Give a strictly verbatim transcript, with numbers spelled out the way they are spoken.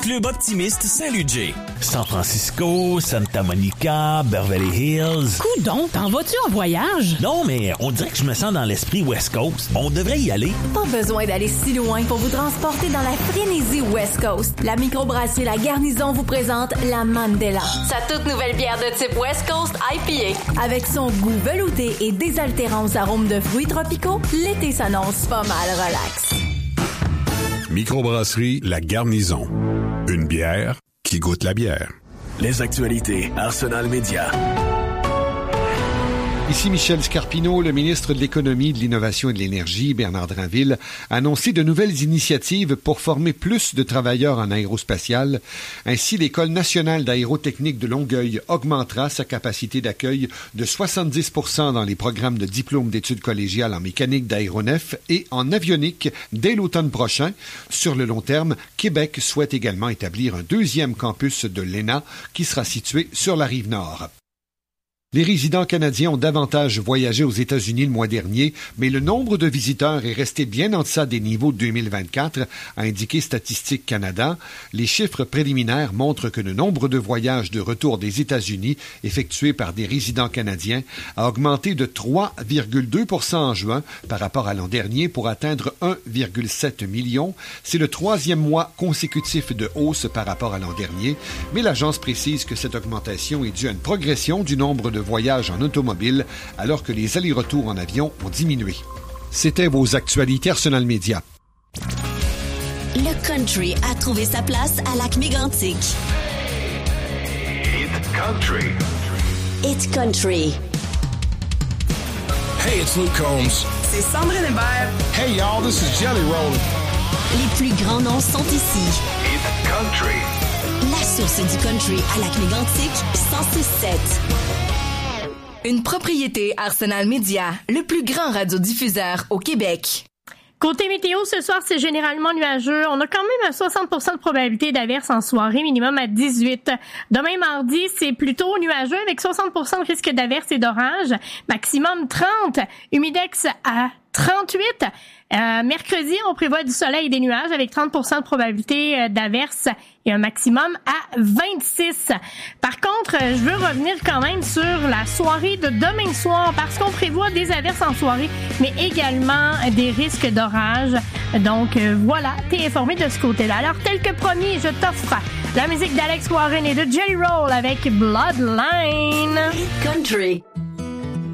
Club Optimiste Saint-Ludger. San Francisco, Santa Monica, Beverly Hills. Coudon, t'en vas-tu en voyage? Non, mais on dirait que je me sens dans l'esprit West Coast. On devrait y aller. Pas besoin d'aller si loin pour vous transporter dans la frénésie West Coast. La microbrasserie La Garnison vous présente la Mandela. Sa toute nouvelle bière de type West Coast I P A. Avec son goût velouté et désaltérant aux arômes de fruits tropicaux, l'été s'annonce pas mal relax. Microbrasserie La Garnison. Une bière qui goûte la bière. Les actualités Arsenal Média. Ici Michel Scarpino, le ministre de l'Économie, de l'Innovation et de l'Énergie, Bernard Drinville, a annoncé de nouvelles initiatives pour former plus de travailleurs en aérospatial. Ainsi, l'École nationale d'aérotechnique de Longueuil augmentera sa capacité d'accueil de soixante-dix pour cent dans les programmes de diplôme d'études collégiales en mécanique d'aéronef et en avionique dès l'automne prochain. Sur le long terme, Québec souhaite également établir un deuxième campus de l'E N A qui sera situé sur la rive nord. Les résidents canadiens ont davantage voyagé aux États-Unis le mois dernier, mais le nombre de visiteurs est resté bien en deçà des niveaux de deux mille vingt-quatre, a indiqué Statistique Canada. Les chiffres préliminaires montrent que le nombre de voyages de retour des États-Unis effectués par des résidents canadiens a augmenté de trois virgule deux pour cent en juin par rapport à l'an dernier pour atteindre un virgule sept million. C'est le troisième mois consécutif de hausse par rapport à l'an dernier, mais l'agence précise que cette augmentation est due à une progression du nombre de voyages en automobile, alors que les allers-retours en avion ont diminué. C'était vos actualités Arsenal Média. Le country a trouvé sa place à Lac-Mégantic. It's country. It's country. Hey, it's Luke Combs. C'est Sandrine Hébert. Hey, y'all, this is Jelly Roll. Les plus grands noms sont ici. It's country. La source du country à Lac-Mégantic, cent six sept. Une propriété Arsenal Média, le plus grand radiodiffuseur au Québec. Côté météo, ce soir, c'est généralement nuageux. On a quand même soixante pour cent de probabilité d'averse en soirée, minimum à dix-huit. Demain, mardi, c'est plutôt nuageux avec soixante pour cent de risque d'averse et d'orage. Maximum trente. Humidex à trente-huit. Euh, mercredi, on prévoit du soleil et des nuages avec trente pour cent de probabilité euh, d'averse et un maximum à vingt-six. Par contre, euh, je veux revenir quand même sur la soirée de demain soir parce qu'on prévoit des averses en soirée, mais également euh, des risques d'orage. Donc euh, voilà, t'es informé de ce côté-là. Alors, tel que promis, je t'offre la musique d'Alex Warren et de Jelly Roll avec Bloodline. Country.